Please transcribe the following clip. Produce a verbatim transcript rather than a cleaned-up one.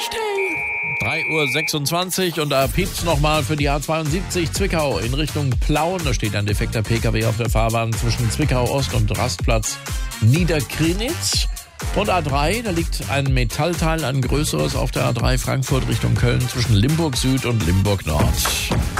drei Uhr sechsundzwanzig und da piept's nochmal für die A zweiundsiebzig Zwickau in Richtung Plauen. Da steht ein defekter Pkw auf der Fahrbahn zwischen Zwickau Ost und Rastplatz Niederkrinitz. Und A drei, da liegt ein Metallteil, ein größeres auf der A drei Frankfurt Richtung Köln zwischen Limburg Süd und Limburg Nord.